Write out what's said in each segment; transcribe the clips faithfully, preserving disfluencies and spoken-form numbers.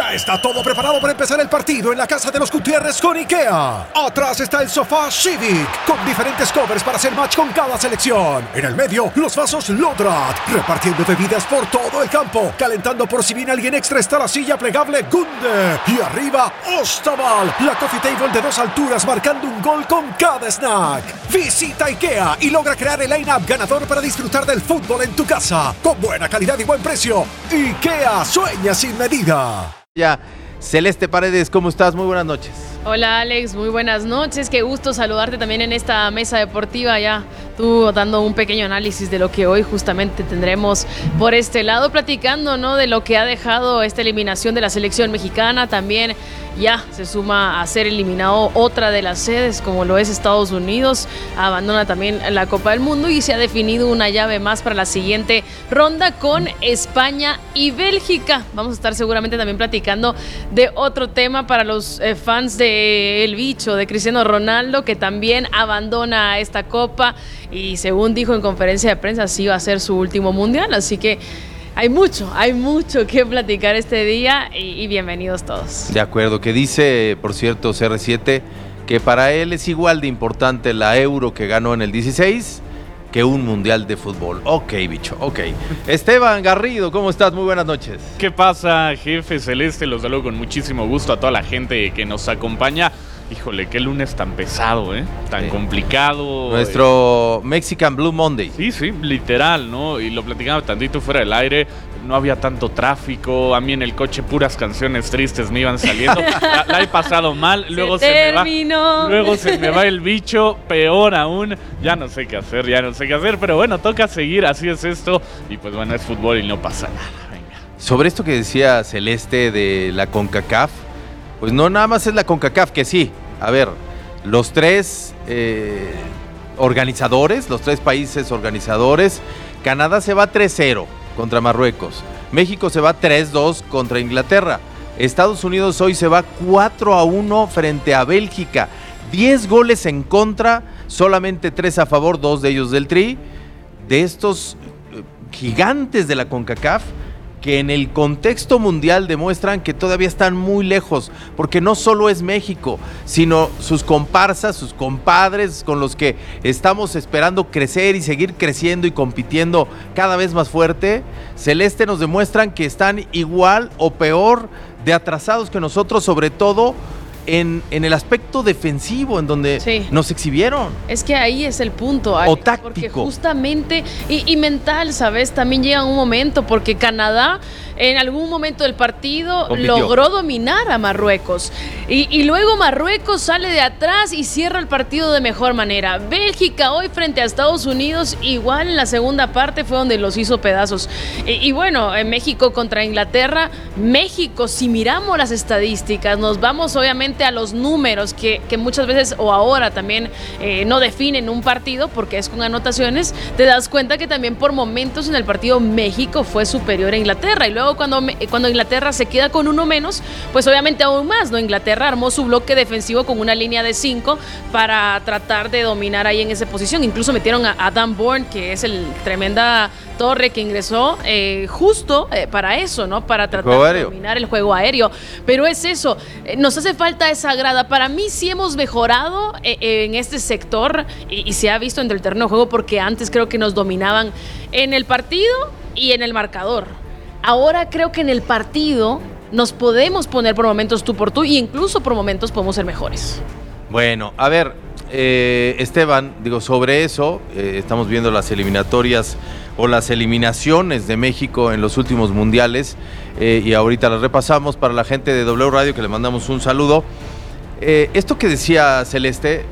Ya está todo preparado para empezar el partido en la casa de los Gutiérrez con IKEA. Atrás está el sofá Civic, con diferentes covers para hacer match con cada selección. En el medio, los vasos Lodrat, repartiendo bebidas por todo el campo. Calentando por si viene alguien extra está la silla plegable Gunde. Y arriba, Ostaval, la coffee table de dos alturas marcando un gol con cada snack. Visita IKEA y logra crear el line-up ganador para disfrutar del fútbol en tu casa. Con buena calidad y buen precio. IKEA, sueña sin medida. Ya, Celeste Paredes, ¿cómo estás? Muy buenas noches. Hola Alex, muy buenas noches, qué gusto saludarte también en esta mesa deportiva, ya tú dando un pequeño análisis de lo que hoy justamente tendremos por este lado, platicando, ¿no?, de lo que ha dejado esta eliminación de la selección mexicana. También ya se suma a ser eliminado otra de las sedes, como lo es Estados Unidos, abandona también la Copa del Mundo y se ha definido una llave más para la siguiente ronda con España y Bélgica. Vamos a estar seguramente también platicando de otro tema para los eh, fans de El Bicho, de Cristiano Ronaldo, que también abandona esta Copa y según dijo en conferencia de prensa sí va a ser su último mundial, así que hay mucho, hay mucho que platicar este día y, y bienvenidos todos. De acuerdo, que dice, por cierto, C R siete, que para él es igual de importante la Euro que ganó en el dieciséis que un mundial de fútbol. Ok, bicho, ok. Esteban Garrido, ¿cómo estás? Muy buenas noches. ¿Qué pasa, jefe Celeste? Los saludo con muchísimo gusto a toda la gente que nos acompaña. Híjole, qué lunes tan pesado, ¿eh? Tan sí. complicado. Nuestro eh. Mexican Blue Monday. Sí, sí, literal, ¿no? Y lo platicaba tantito fuera del aire. No había tanto tráfico. A mí en el coche puras canciones tristes me iban saliendo. La, la he pasado mal. Luego se, se me va. Luego se me va el bicho. Peor aún. Ya no sé qué hacer, ya no sé qué hacer. Pero bueno, toca seguir. Así es esto. Y pues bueno, es fútbol y no pasa nada. Venga. Sobre esto que decía Celeste de la CONCACAF, pues no nada más es la CONCACAF, que sí. A ver, los tres eh, organizadores, los tres países organizadores, Canadá se va tres cero contra Marruecos, México se va tres dos contra Inglaterra, Estados Unidos hoy se va cuatro a uno frente a Bélgica, diez goles en contra, solamente tres a favor, dos de ellos del Tri, de estos eh, gigantes de la CONCACAF, que en el contexto mundial demuestran que todavía están muy lejos, porque no solo es México, sino sus comparsas, sus compadres con los que estamos esperando crecer y seguir creciendo y compitiendo cada vez más fuerte. Celeste, nos demuestran que están igual o peor de atrasados que nosotros, sobre todo En, en el aspecto defensivo, en donde sí. nos exhibieron. Es que ahí es el punto, Alex, o táctico. Porque justamente, y, y mental, ¿sabes? También llega un momento, porque Canadá en algún momento del partido compitió. Logró dominar a Marruecos. Y, y luego Marruecos sale de atrás y cierra el partido de mejor manera. Bélgica hoy frente a Estados Unidos, igual en la segunda parte fue donde los hizo pedazos. Y, y bueno, en México contra Inglaterra, México, si miramos las estadísticas, nos vamos obviamente a los números que, que muchas veces o ahora también eh, no definen un partido porque es con anotaciones, te das cuenta que también por momentos en el partido México fue superior a Inglaterra y luego cuando, cuando Inglaterra se queda con uno menos, pues obviamente aún más, ¿no? Inglaterra armó su bloque defensivo con una línea de cinco para tratar de dominar ahí en esa posición, incluso metieron a Adam Bourne, que es el tremenda torre que ingresó eh, justo eh, para eso, ¿no? Para tratar de dominar el juego aéreo, pero es eso, eh, nos hace falta esa grada. Para mí sí hemos mejorado eh, en este sector y, y se ha visto en el terreno de juego porque antes creo que nos dominaban en el partido y en el marcador. Ahora creo que en el partido nos podemos poner por momentos tú por tú y incluso por momentos podemos ser mejores. Bueno, a ver, eh, Esteban, digo, sobre eso, eh, estamos viendo las eliminatorias o las eliminaciones de México en los últimos mundiales eh, y ahorita las repasamos para la gente de W Radio, que le mandamos un saludo. Eh, esto que decía Celeste,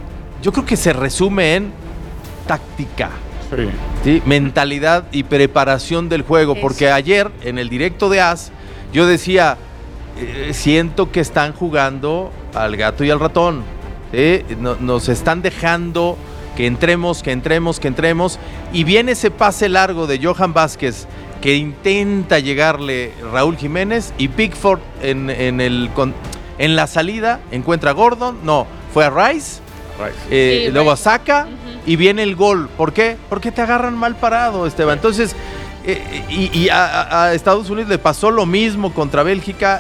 yo creo que se resume en táctica, sí. ¿Sí? Mentalidad y preparación del juego, eso. Porque ayer en el directo de A S yo decía, eh, siento que están jugando al gato y al ratón, ¿sí? No, nos están dejando que entremos, que entremos, que entremos, y viene ese pase largo de Johan Vázquez que intenta llegarle Raúl Jiménez y Pickford en, en, el, en la salida encuentra a Gordon, no, fue a Rice, Rice. Eh, sí, luego Rice. a Saka uh-huh. y viene el gol. ¿Por qué? Porque te agarran mal parado, Esteban. Entonces, eh, y, y a, a Estados Unidos le pasó lo mismo contra Bélgica